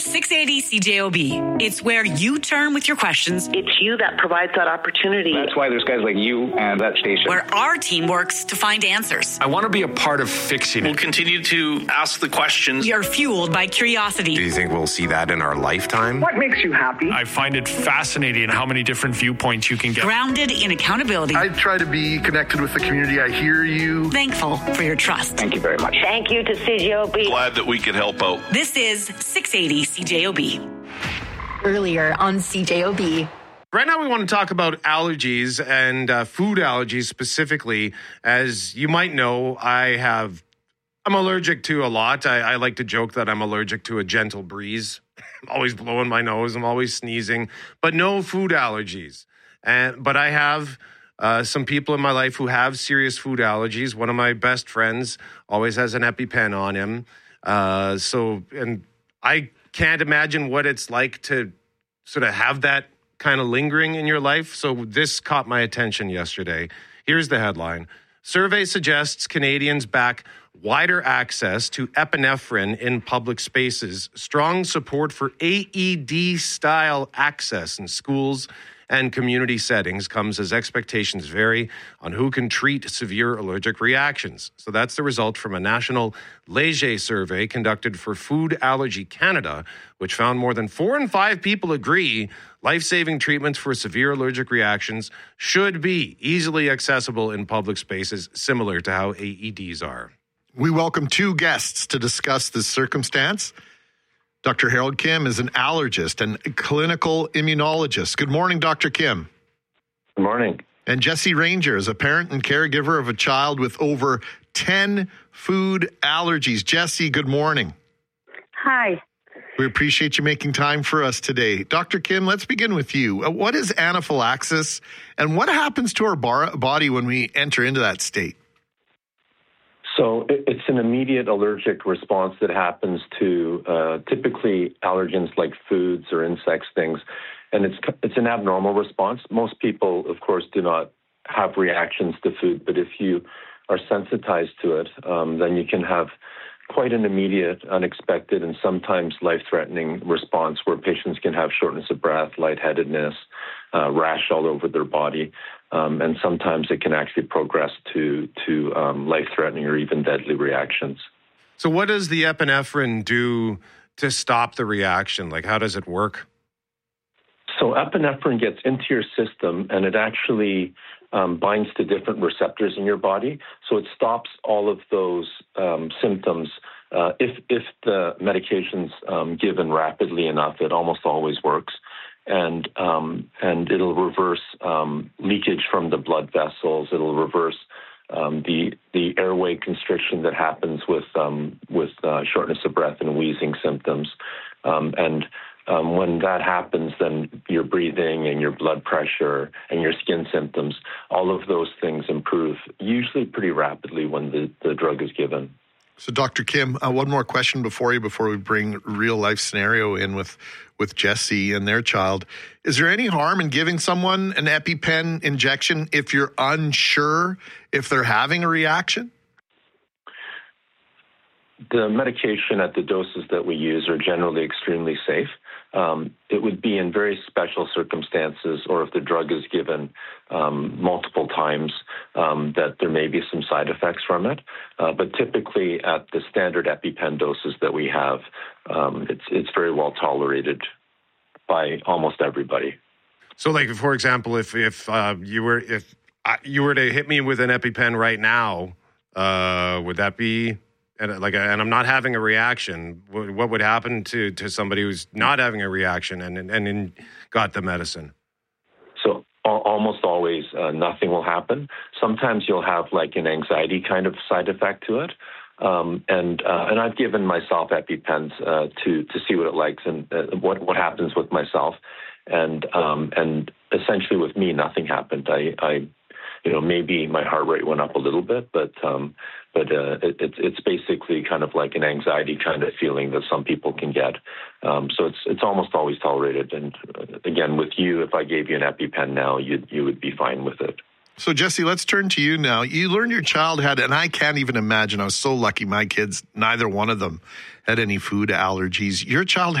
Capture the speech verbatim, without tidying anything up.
six eighty C J O B. It's where you turn with your questions. It's you that provides that opportunity. That's why there's guys like you and that station. Where our team works to find answers. I want to be a part of fixing it. We'll continue to ask the questions. You're fueled by curiosity. Do you think we'll see that in our lifetime? What makes you happy? I find it fascinating how many different viewpoints you can get. Grounded in accountability. I try to be connected with the community. I hear you. Thankful for your trust. Thank you very much. Thank you to C J O B. Glad that we could help out. This is six eighty C J O B. Earlier on C J O B. Right now we want to talk about allergies and uh, food allergies specifically. As you might know, I have, I'm allergic to a lot. I, I like to joke that I'm allergic to a gentle breeze. I'm always blowing my nose. I'm always sneezing, but no food allergies. And But I have uh, some people in my life who have serious food allergies. One of my best friends always has an EpiPen on him. Uh, so, and I can't imagine what it's like to sort of have that kind of lingering in your life. So this caught my attention yesterday. Here's the headline. Survey suggests Canadians back wider access to epinephrine in public spaces. Strong support for A E D-style access in schools and community settings comes as expectations vary on who can treat severe allergic reactions. So that's the result from a national Leger survey conducted for Food Allergy Canada, which found more than four in five people agree life-saving treatments for severe allergic reactions should be easily accessible in public spaces, similar to how A E Ds are. We welcome two guests to discuss this circumstance. Doctor Harold Kim is an allergist and clinical immunologist. Good morning, Doctor Kim. Good morning. And Jesse Ranger is a parent and caregiver of a child with over ten food allergies. Jesse, good morning. Hi. We appreciate you making time for us today. Doctor Kim, let's begin with you. Uh, what is anaphylaxis, and what happens to our bar- body when we enter into that state? So it's an immediate allergic response that happens to uh, typically allergens like foods or insects, things, and it's it's an abnormal response. Most people, of course, do not have reactions to food, but if you are sensitized to it, um, then you can have quite an immediate, unexpected, and sometimes life-threatening response where patients can have shortness of breath, lightheadedness, uh, rash all over their body. Um, and sometimes it can actually progress to to um, life-threatening or even deadly reactions. So what does the epinephrine do to stop the reaction? Like, how does it work? So epinephrine gets into your system, and it actually um, binds to different receptors in your body. So it stops all of those um, symptoms. Uh, if, if the medication's um, given rapidly enough, it almost always works. And um, and it'll reverse um, leakage from the blood vessels. It'll reverse um, the the airway constriction that happens with um, with uh, shortness of breath and wheezing symptoms. Um, and um, when that happens, then your breathing and your blood pressure and your skin symptoms, all of those things improve usually pretty rapidly when the, the drug is given. So, Doctor Kim, uh, one more question before you, before we bring real life scenario in with, with Jesse and their child. Is there any harm in giving someone an EpiPen injection if you're unsure if they're having a reaction? The medication at the doses that we use are generally extremely safe. Um, it would be in very special circumstances, or if the drug is given um, multiple times, um, that there may be some side effects from it. Uh, but typically, at the standard EpiPen doses that we have, um, it's it's very well tolerated by almost everybody. So, like, for example, if if uh, you were if uh, you were to hit me with an EpiPen right now, uh, would that be? And like, and I'm not having a reaction. What would happen to, to somebody who's not having a reaction and and, and got the medicine? So al- almost always uh, nothing will happen. Sometimes you'll have like an anxiety kind of side effect to it. Um, and uh, and I've given myself EpiPens uh, to to see what it likes and uh, what what happens with myself. And um, and essentially with me, nothing happened. I, I you know maybe my heart rate went up a little bit, but um, but uh, it, it's it's basically kind of like an anxiety kind of feeling that some people can get. Um, so it's it's almost always tolerated. And uh, again, with you, if I gave you an EpiPen now, you you would be fine with it. So, Jesse, let's turn to you now. You learned your child had, and I can't even imagine, I was so lucky my kids, neither one of them had any food allergies. Your child